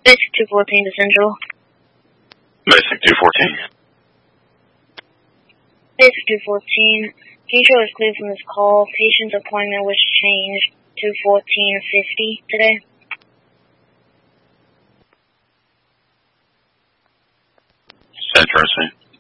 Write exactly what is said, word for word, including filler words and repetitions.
Basic two fourteen to Central. Basic two fourteen. Basic two fourteen. Can you show us clear from this call? Patient's appointment was changed to fourteen fifty today. Interesting.